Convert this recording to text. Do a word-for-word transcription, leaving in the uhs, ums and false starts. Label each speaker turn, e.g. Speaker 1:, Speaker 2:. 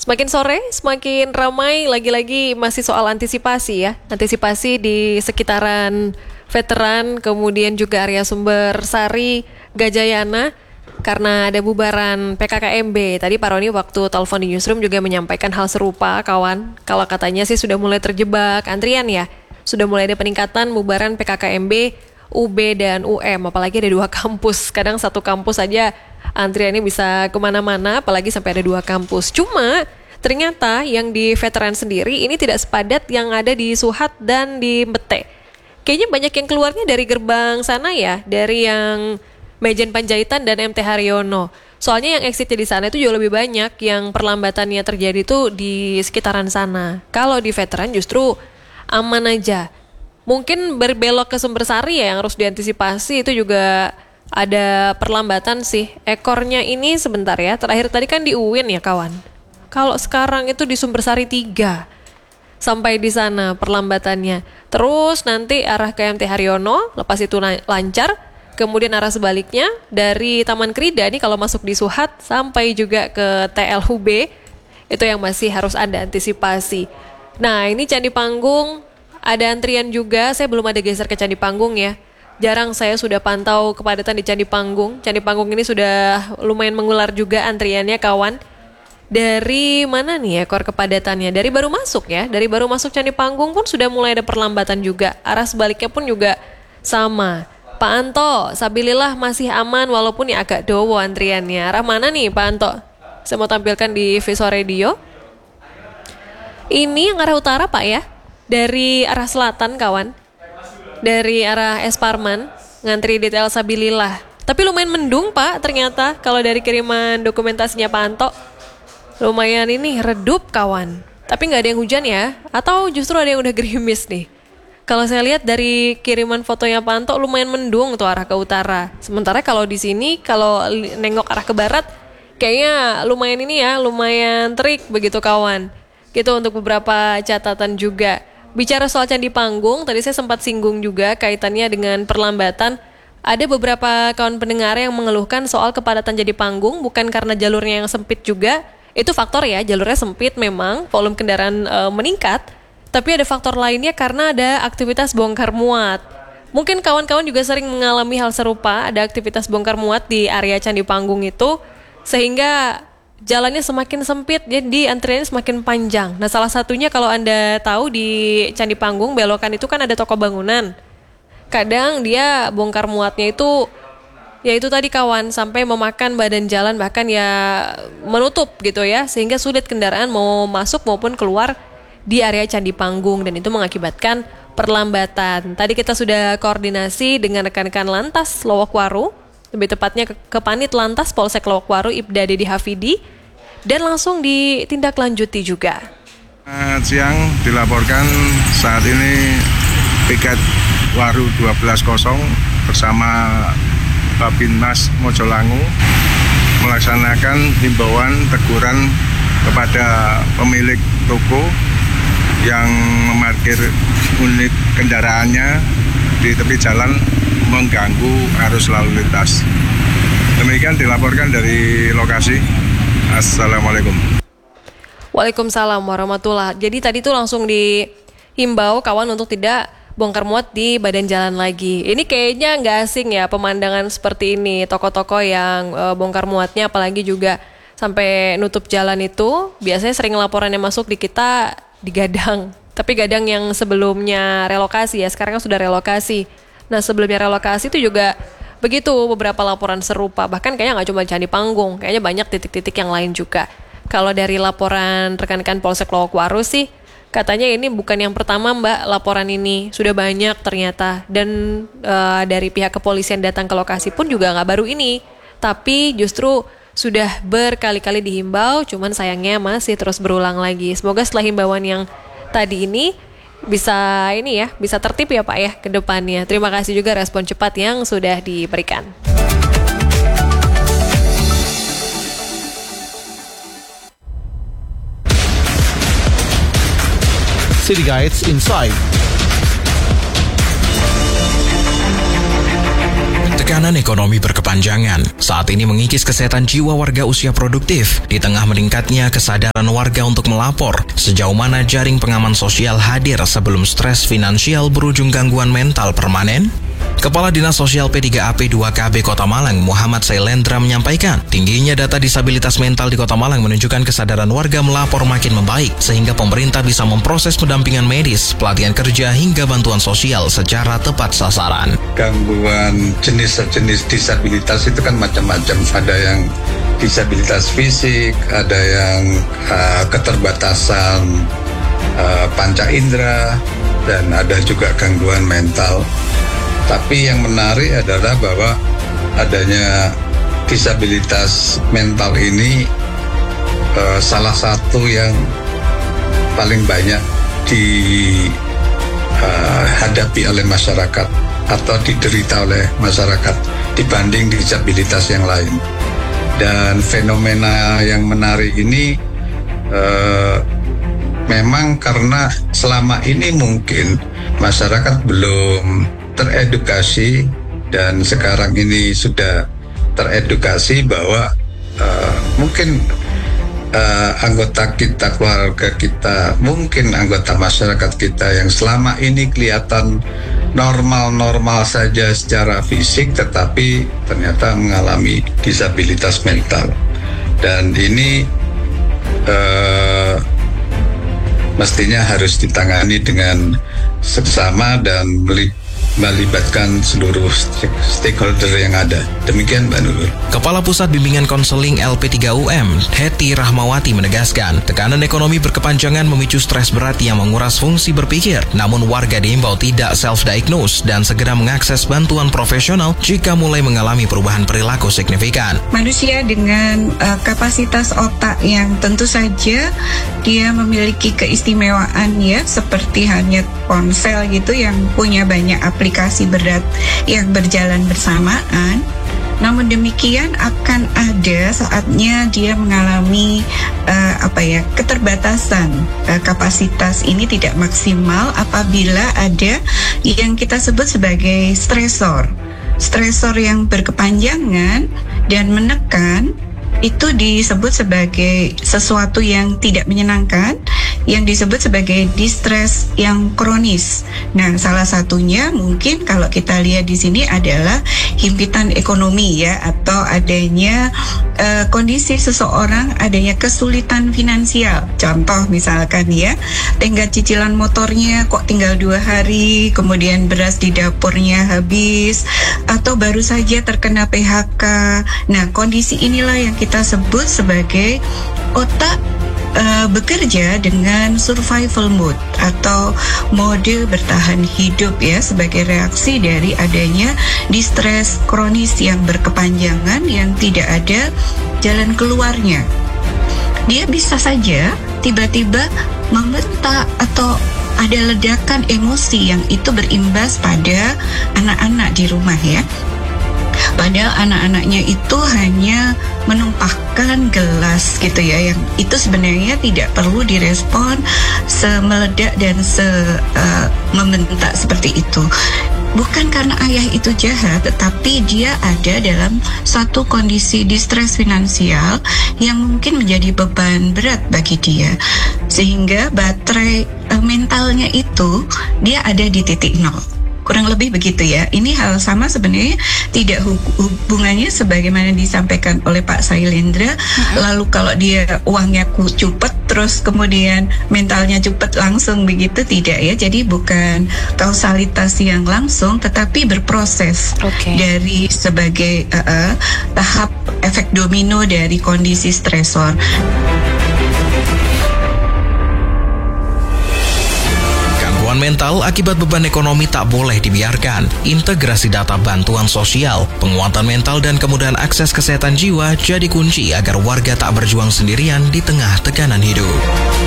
Speaker 1: Semakin sore, semakin ramai, lagi-lagi masih soal antisipasi ya. Antisipasi di sekitaran veteran, kemudian juga area Sumber Sari, Gajayana, karena ada bubaran P K K M B. Tadi Pak Roni waktu telepon di newsroom juga menyampaikan hal serupa, kawan. Kalau katanya sih sudah mulai terjebak antrian ya. Sudah mulai ada peningkatan bubaran P K K M B, U B dan U M. Apalagi ada dua kampus. Kadang satu kampus saja antriannya bisa kemana-mana, apalagi sampai ada dua kampus. Cuma ternyata yang di veteran sendiri ini tidak sepadat yang ada di Suhat dan di Mbete. Kayaknya banyak yang keluarnya dari gerbang sana ya, dari yang Mejen Panjaitan dan M T Haryono. Soalnya yang exitnya di sana itu jauh lebih banyak, yang perlambatannya terjadi itu di sekitaran sana. Kalau di veteran justru aman aja. Mungkin berbelok ke Sumber Sari ya yang harus diantisipasi, itu juga ada perlambatan sih. Ekornya ini sebentar ya, terakhir tadi kan di U I N ya kawan. Kalau sekarang itu di Sumber Sari tiga. Sampai di sana perlambatannya. Terus nanti arah ke M T Haryono, lepas itu lancar. Kemudian arah sebaliknya dari Taman Krida nih kalau masuk di Suhat sampai juga ke T L U B. Itu yang masih harus ada antisipasi. Nah ini Candi Panggung, ada antrian juga. Saya belum ada geser ke Candi Panggung ya. Jarang saya sudah pantau kepadatan di Candi Panggung. Candi Panggung ini sudah lumayan mengular juga antriannya kawan. Dari mana nih ekor kepadatannya? Dari baru masuk ya. Dari baru masuk Candi Panggung pun sudah mulai ada perlambatan juga. Arah sebaliknya pun juga sama. Pak Anto, sabilillah masih aman walaupun ya agak dowo antriannya. Arah mana nih Pak Anto? Saya mau tampilkan di Visual Radio. Ini yang arah utara Pak ya. Dari arah selatan kawan. Dari arah Es Parman, ngantri di T L Sabilillah. Tapi lumayan mendung Pak ternyata kalau dari kiriman dokumentasinya Pak Anto. Lumayan ini redup kawan. Tapi nggak ada yang hujan ya? Atau justru ada yang udah gerimis nih? Kalau saya lihat dari kiriman fotonya Pak Anto lumayan mendung tuh arah ke utara. Sementara kalau di sini kalau nengok arah ke barat kayaknya lumayan ini ya, lumayan terik begitu kawan. Gitu untuk beberapa catatan juga. Bicara soal Candi Panggung, tadi saya sempat singgung juga kaitannya dengan perlambatan. Ada beberapa kawan pendengar yang mengeluhkan soal kepadatan Candi Panggung, bukan karena jalurnya yang sempit juga. Itu faktor ya, jalurnya sempit memang, volume kendaraan e, meningkat. Tapi ada faktor lainnya karena ada aktivitas bongkar muat. Mungkin kawan-kawan juga sering mengalami hal serupa, ada aktivitas bongkar muat di area Candi Panggung itu, sehingga jalannya semakin sempit, jadi antriannya semakin panjang. Nah salah satunya kalau Anda tahu di Candi Panggung, belokan itu kan ada toko bangunan. Kadang dia bongkar muatnya itu, ya itu tadi kawan, sampai memakan badan jalan, bahkan ya menutup gitu ya. Sehingga sulit kendaraan mau masuk maupun keluar di area Candi Panggung. Dan itu mengakibatkan perlambatan. Tadi kita sudah koordinasi dengan rekan-rekan Lantas Lowokwaru, lebih tepatnya ke, ke Panit Lantas Polsek Lowokwaru Ibda Dedi Hafidi, dan langsung ditindaklanjuti juga.
Speaker 2: Selamat siang, dilaporkan saat ini piket Waru dua belas kosong bersama Babinmas Mojolangu melaksanakan himbauan teguran kepada pemilik toko yang memarkir unit kendaraannya di tepi jalan mengganggu arus lalu lintas. Demikian dilaporkan dari lokasi. Assalamualaikum.
Speaker 1: Waalaikumsalam warahmatullah. Jadi tadi tuh langsung dihimbau kawan untuk tidak bongkar muat di badan jalan lagi. Ini kayaknya nggak asing ya pemandangan seperti ini. Toko-toko yang e, bongkar muatnya apalagi juga sampai nutup jalan itu. Biasanya sering laporannya masuk di kita di Gadang. Tapi Gadang yang sebelumnya relokasi ya, sekarang kan sudah relokasi. Nah sebelumnya relokasi itu juga begitu beberapa laporan serupa. Bahkan kayaknya nggak cuma Candi Panggung, kayaknya banyak titik-titik yang lain juga. Kalau dari laporan rekan-rekan Polsek Lowokwaru sih, katanya ini bukan yang pertama Mbak laporan ini. Sudah banyak ternyata. Dan uh, dari pihak kepolisian datang ke lokasi pun juga nggak baru ini. Tapi justru sudah berkali-kali dihimbau, cuman sayangnya masih terus berulang lagi. Semoga setelah himbauan yang tadi ini bisa ini ya, bisa tertib ya Pak ya ke depannya. Terima kasih juga respon cepat yang sudah diberikan.
Speaker 3: City Guides Inside.
Speaker 4: The
Speaker 3: Tekanan ekonomi berkepanjangan saat ini mengikis kesehatan jiwa warga usia produktif di tengah meningkatnya kesadaran warga untuk melapor. Sejauh mana jaring pengaman sosial hadir sebelum stres finansial berujung gangguan mental permanen? Kepala Dinas Sosial P tiga A P dua K B Kota Malang, Muhammad Sailendra menyampaikan, tingginya data disabilitas mental di Kota Malang menunjukkan kesadaran warga melapor makin membaik, sehingga pemerintah bisa memproses pendampingan medis, pelatihan kerja, hingga bantuan sosial secara tepat sasaran.
Speaker 4: Gangguan jenis-jenis disabilitas itu kan macam-macam. Ada yang disabilitas fisik, ada yang uh, keterbatasan uh, panca indera, dan ada juga gangguan mental. Tapi yang menarik adalah bahwa adanya disabilitas mental ini uh, salah satu yang paling banyak dihadapi uh, oleh masyarakat atau diderita oleh masyarakat dibanding disabilitas yang lain. Dan fenomena yang menarik ini uh, memang karena selama ini mungkin masyarakat belum teredukasi, dan sekarang ini sudah teredukasi bahwa uh, mungkin uh, anggota kita, keluarga kita, mungkin anggota masyarakat kita yang selama ini kelihatan normal-normal saja secara fisik, tetapi ternyata mengalami disabilitas mental. Dan ini uh, mestinya harus ditangani dengan seksama dan melibatkan melibatkan seluruh stakeholder yang ada. Demikian Mbak Nurul.
Speaker 3: Kepala Pusat Bimbingan Konseling L P tiga U M, Heti Rahmawati menegaskan, tekanan ekonomi berkepanjangan memicu stres berat yang menguras fungsi berpikir. Namun warga diimbau tidak self-diagnose dan segera mengakses bantuan profesional jika mulai mengalami perubahan perilaku signifikan.
Speaker 5: Manusia dengan uh, kapasitas otak yang tentu saja dia memiliki keistimewaan ya, seperti hanya ponsel gitu yang punya banyak aplikasi berat yang berjalan bersamaan. Namun demikian akan ada saatnya dia mengalami uh, apa ya keterbatasan uh, kapasitas ini tidak maksimal apabila ada yang kita sebut sebagai stresor. Stresor yang berkepanjangan dan menekan itu disebut sebagai sesuatu yang tidak menyenangkan, yang disebut sebagai distress yang kronis. Nah, salah satunya mungkin kalau kita lihat di sini adalah himpitan ekonomi ya, atau adanya uh, kondisi seseorang adanya kesulitan finansial. Contoh misalkan ya, tenggat cicilan motornya kok tinggal dua hari, kemudian beras di dapurnya habis, atau baru saja terkena P H K. Nah, kondisi inilah yang kita sebut sebagai otak uh, bekerja dengan survival mode atau mode bertahan hidup ya, sebagai reaksi dari adanya distress kronis yang berkepanjangan yang tidak ada jalan keluarnya. Dia bisa saja tiba-tiba membentak atau ada ledakan emosi yang itu berimbas pada anak-anak di rumah ya. Padahal anak-anaknya itu hanya menumpahkan gelas gitu ya, yang itu sebenarnya tidak perlu direspon semeledak dan se uh, membentak seperti itu. Bukan karena ayah itu jahat, tetapi dia ada dalam satu kondisi distress finansial yang mungkin menjadi beban berat bagi dia, sehingga baterai uh, mentalnya itu dia ada di titik nol. Kurang lebih begitu ya. Ini hal sama sebenarnya, tidak hubungannya sebagaimana disampaikan oleh Pak Sailendra. Mm-hmm. Lalu kalau dia uangnya cupet terus kemudian mentalnya cupet langsung begitu, tidak ya. Jadi bukan kausalitas yang langsung, tetapi berproses okay. dari sebagai uh, uh, tahap efek domino dari kondisi stresor.
Speaker 3: Mental akibat beban ekonomi tak boleh dibiarkan. Integrasi data bantuan sosial, penguatan mental dan kemudahan akses kesehatan jiwa jadi kunci agar warga tak berjuang sendirian di tengah tekanan hidup.